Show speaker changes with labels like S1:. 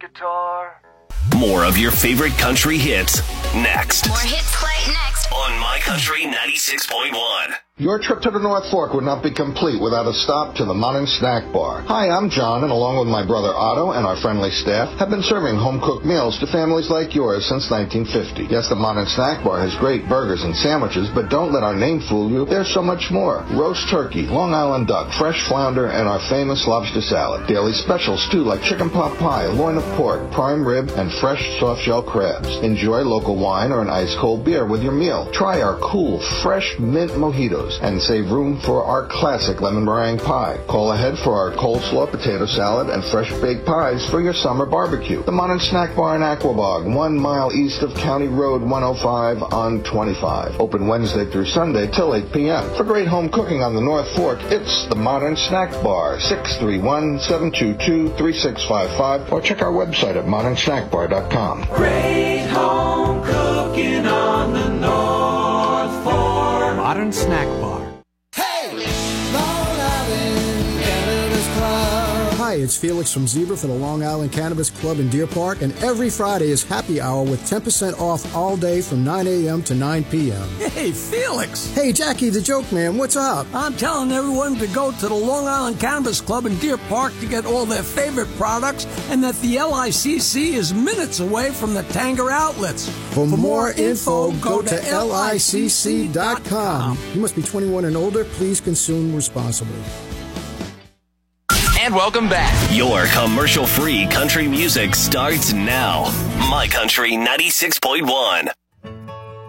S1: guitar.
S2: More of your favorite country hits next.
S3: More hits play next
S2: On My Country 96.1.
S4: Your trip to the North Fork would not be complete without a stop to the Modern Snack Bar. Hi, I'm John, and along with my brother Otto and our friendly staff, have been serving home-cooked meals to families like yours since 1950. Yes, the Modern Snack Bar has great burgers and sandwiches, but don't let our name fool you. There's so much more. Roast turkey, Long Island duck, fresh flounder, and our famous lobster salad. Daily specials, too, like chicken pot pie, loin of pork, prime rib, and fresh soft-shell crabs. Enjoy local wine or an ice-cold beer with your meal. Try our cool, fresh mint mojitos and save room for our classic lemon meringue pie. Call ahead for our coleslaw, potato salad, and fresh baked pies for your summer barbecue. The Modern Snack Bar in Aquabog, 1 mile east of County Road 105 on 25. Open Wednesday through Sunday till 8 p.m. For great home cooking on the North Fork, it's the Modern Snack Bar, 631-722-3655, or check our website at modernsnackbar.com.
S5: Great home cooking on the North Fork.
S6: Modern Snack Bar.
S7: Hi, it's Felix from Zebra for the Long Island Cannabis Club in Deer Park, and every Friday is happy hour with 10% off all day from 9 a.m. to 9 p.m.
S6: Hey, Felix!
S7: Hey, Jackie the Joke Man, what's up?
S6: I'm telling everyone to go to the Long Island Cannabis Club in Deer Park to get all their favorite products, and that the LICC is minutes away from the Tanger outlets.
S7: For more info, go to licc.com. You must be 21 and older. Please consume responsibly.
S2: And welcome back. Your commercial-free country music starts now. My Country 96.1.